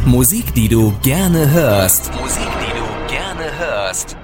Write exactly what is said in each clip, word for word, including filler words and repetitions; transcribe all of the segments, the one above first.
Musik, die du gerne hörst. Musik, die du gerne hörst.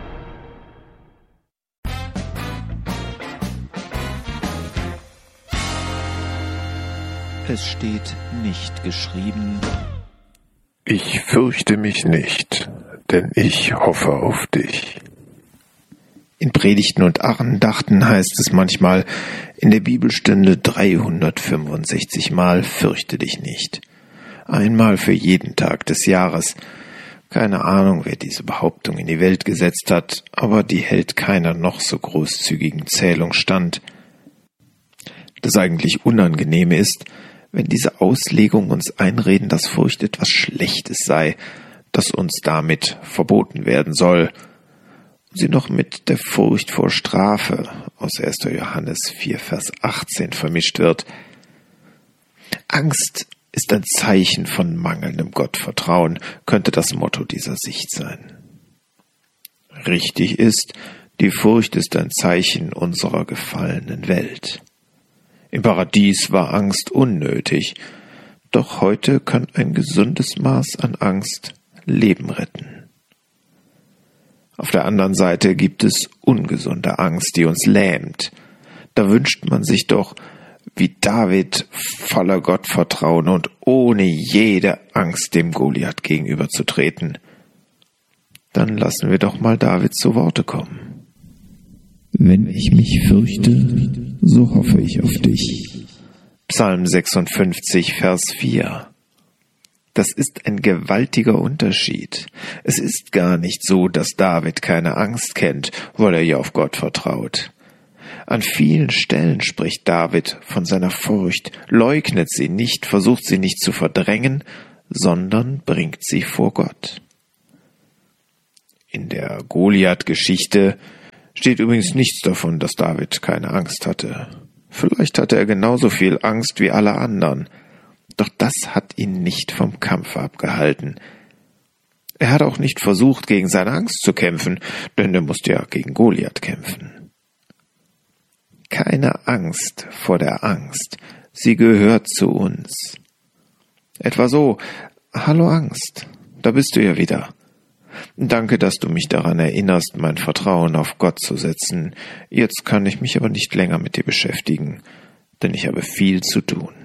Es steht nicht geschrieben: Ich fürchte mich nicht, denn ich hoffe auf dich. In Predigten und Andachten heißt es manchmal in der Bibelstunde dreihundertfünfundsechzig Mal: Fürchte dich nicht. Einmal für jeden Tag des Jahres. Keine Ahnung, wer diese Behauptung in die Welt gesetzt hat, aber die hält keiner noch so großzügigen Zählung stand. Das eigentlich Unangenehme ist, wenn diese Auslegung uns einreden, dass Furcht etwas Schlechtes sei, das uns damit verboten werden soll, und sie noch mit der Furcht vor Strafe aus erster Johannes vier, Vers achtzehn vermischt wird. Angst ist ein Zeichen von mangelndem Gottvertrauen, könnte das Motto dieser Sicht sein. Richtig ist, die Furcht ist ein Zeichen unserer gefallenen Welt. Im Paradies war Angst unnötig, doch heute kann ein gesundes Maß an Angst Leben retten. Auf der anderen Seite gibt es ungesunde Angst, die uns lähmt. Da wünscht man sich doch, wie David, voller Gottvertrauen und ohne jede Angst dem Goliath gegenüberzutreten. Dann lassen wir doch mal David zu Worte kommen. Wenn ich mich fürchte, so hoffe ich auf dich. Psalm sechsundfünfzig, Vers vier. Das ist ein gewaltiger Unterschied. Es ist gar nicht so, dass David keine Angst kennt, weil er ja auf Gott vertraut. An vielen Stellen spricht David von seiner Furcht, leugnet sie nicht, versucht sie nicht zu verdrängen, sondern bringt sie vor Gott. In der Goliath-Geschichte steht übrigens nichts davon, dass David keine Angst hatte. Vielleicht hatte er genauso viel Angst wie alle anderen, doch das hat ihn nicht vom Kampf abgehalten. Er hat auch nicht versucht, gegen seine Angst zu kämpfen, denn er musste ja gegen Goliath kämpfen. Keine Angst vor der Angst, sie gehört zu uns. Etwa so: Hallo Angst, da bist du ja wieder. Danke, dass du mich daran erinnerst, mein Vertrauen auf Gott zu setzen. Jetzt kann ich mich aber nicht länger mit dir beschäftigen, denn ich habe viel zu tun.